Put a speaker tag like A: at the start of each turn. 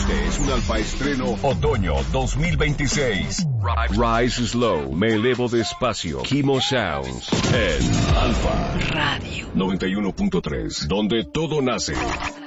A: Este es un Alfa Estreno Otoño 2026. Rise Slow, me elevo despacio. Kimo Sounds en Alfa
B: Radio
A: 91.3, donde todo nace.